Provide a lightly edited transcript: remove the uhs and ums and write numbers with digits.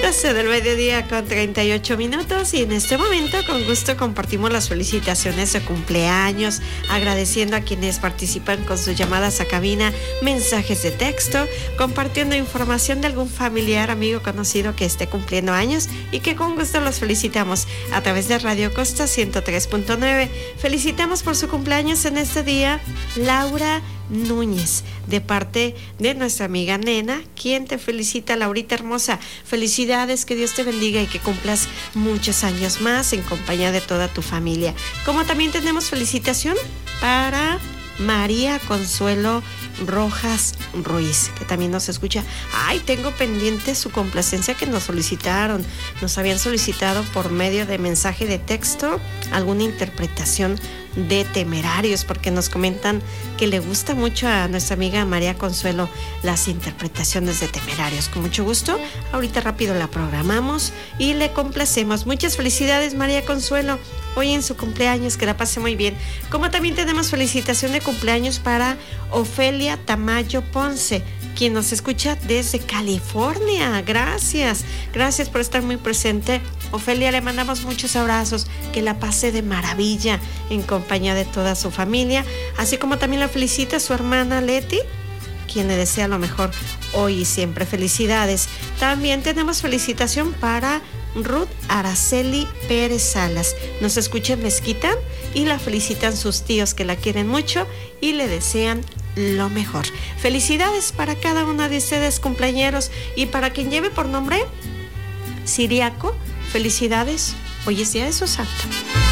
12 del mediodía con 38 minutos y en este momento con gusto compartimos las felicitaciones de cumpleaños, agradeciendo a quienes participan con sus llamadas a cabina, mensajes de texto, compartiendo información de algún familiar, amigo, conocido que esté cumpliendo años y que con gusto los felicitamos a través de Radio Costa 103.9. Felicitamos por su cumpleaños en este día Laura Núñez, de parte de nuestra amiga Nena, quien te felicita, Laurita hermosa. Felicidades, que Dios te bendiga y que cumplas muchos años más en compañía de toda tu familia. Como también tenemos felicitación para María Consuelo Rojas Ruiz, que también nos escucha. Ay, tengo pendiente su complacencia que nos solicitaron. Nos habían solicitado por medio de mensaje de texto alguna interpretación de Temerarios, porque nos comentan que le gusta mucho a nuestra amiga María Consuelo las interpretaciones de Temerarios. Con mucho gusto, ahorita rápido la programamos y le complacemos. Muchas felicidades, María Consuelo, hoy en su cumpleaños, que la pase muy bien. Como también tenemos felicitación de cumpleaños para Ofelia Tamayo Ponce, quien nos escucha desde California. Gracias por estar muy presente. Ofelia, le mandamos muchos abrazos, que la pase de maravilla en compañía de toda su familia, así como también la felicita su hermana Leti, quien le desea lo mejor hoy y siempre. Felicidades. También tenemos felicitación para Ruth Araceli Pérez Salas. Nos escucha en Mezquita y la felicitan sus tíos, que la quieren mucho y le desean lo mejor. Felicidades para cada uno de ustedes, cumpleañeros, y para quien lleve por nombre Siriaco, felicidades. Hoy es día de su santo.